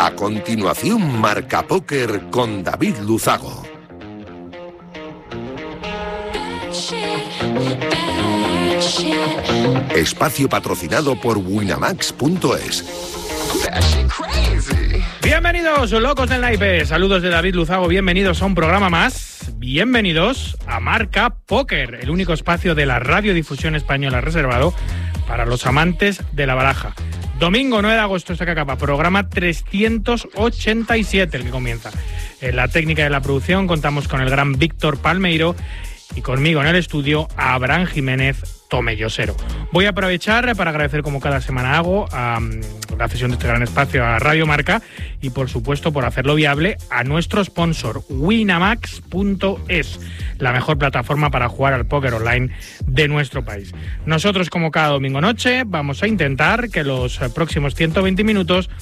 A continuación, Marca Póker con David Luzago. Espacio patrocinado por Winamax.es. Bienvenidos, locos del naipe. Saludos de David Luzago. Bienvenidos a un programa más. Bienvenidos a Marca Póker, el único espacio de la radiodifusión española reservado para los amantes de la baraja. Domingo 9 de agosto, esta que acaba, programa 387, el que comienza. En la técnica de la producción contamos con el gran Víctor Palmeiro y conmigo en el estudio Abraham Jiménez Tomellosero. Voy a aprovechar para agradecer, como cada semana hago, a la cesión de este gran espacio a Radio Marca y, por supuesto, por hacerlo viable, a nuestro sponsor, Winamax.es, la mejor plataforma para jugar al póker online de nuestro país. Nosotros, como cada domingo noche, vamos a intentar que los próximos 120 minutos